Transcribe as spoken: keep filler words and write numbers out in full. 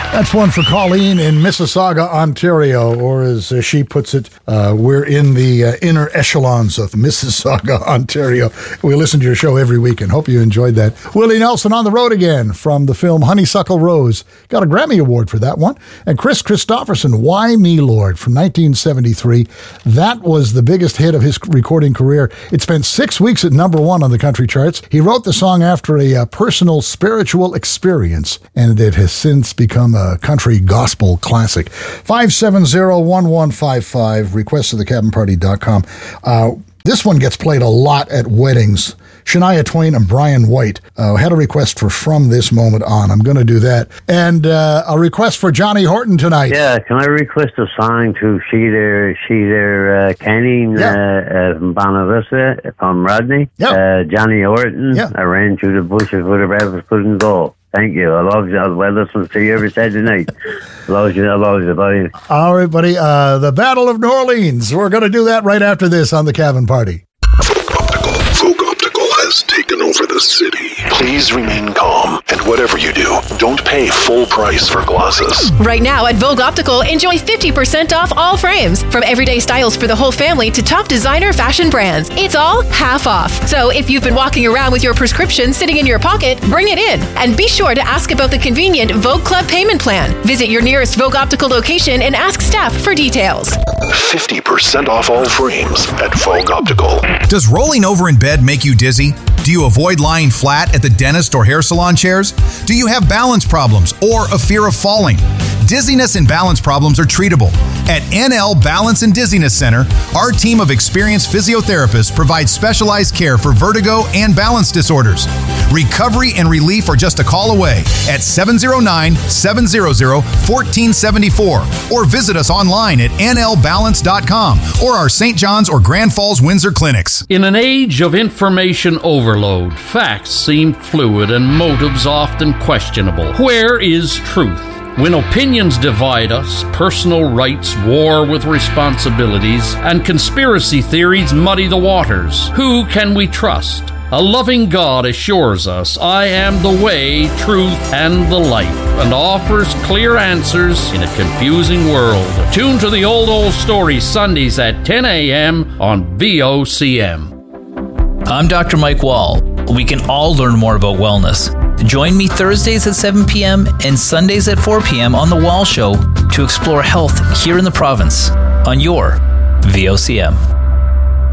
That's one for Colleen in Mississauga, Ontario, or as uh, she puts it, uh, we're in the uh, inner echelons of Mississauga, Ontario. We listen to your show every week and hope you enjoyed that. Willie Nelson on the road again from the film Honeysuckle Rose. Got a Grammy Award for that one. And Chris Christopherson, Why Me, Lord, from nineteen seventy-three. That was the biggest hit of his recording career. It spent six weeks at number one on the country charts. He wrote the song after a uh, personal spiritual experience, and it has since become a country gospel classic. five seven zero, one one five five, request to the cabin party dot com. Uh, this one gets played a lot at weddings. Shania Twain and Brian White uh, had a request for From This Moment On. I'm going to do that. And uh, a request for Johnny Horton tonight. Yeah, can I request a song to Sheila, Sheila uh, Canning yeah. uh, uh, from Bonavista, from Rodney? Yeah. Uh, Johnny Horton, yeah. I ran through the bushes where the rabbits couldn't go. Thank you. I love you. I listen to you every Saturday night. I love you. I love you, buddy. All right, buddy. Uh, the Battle of New Orleans. We're going to do that right after this on the Cabin Party. Vogue Optical has taken over the city. Please remain calm, and whatever you do, don't pay full price for glasses. Right now at Vogue Optical, enjoy fifty percent off all frames. From everyday styles for the whole family to top designer fashion brands. It's all half off. So if you've been walking around with your prescription sitting in your pocket, bring it in. And be sure to ask about the convenient Vogue Club payment plan. Visit your nearest Vogue Optical location and ask staff for details. fifty percent off all frames at Vogue Optical. Does rolling over in bed make you dizzy? Do you avoid lying flat at the dentist or hair salon chairs? Do you have balance problems or a fear of falling? Dizziness and balance problems are treatable. At N L Balance and Dizziness Center, our team of experienced physiotherapists provides specialized care for vertigo and balance disorders. Recovery and relief are just a call away at seven oh nine, seven hundred, one four seven four or visit us online at N L balance dot com or our Saint John's or Grand Falls Windsor clinics. In an age of information overload, facts seem fluid and motives often questionable. Where is truth? When opinions divide us, personal rights war with responsibilities, and conspiracy theories muddy the waters, who can we trust? A loving God assures us, I am the way, truth, and the life, and offers clear answers in a confusing world. Tune to the Old Old Story Sundays at ten a.m. on V O C M. I'm Doctor Mike Wall. We can all learn more about wellness. Join me Thursdays at seven p.m. and Sundays at four p.m. on The Wall Show to explore health here in the province on your V O C M.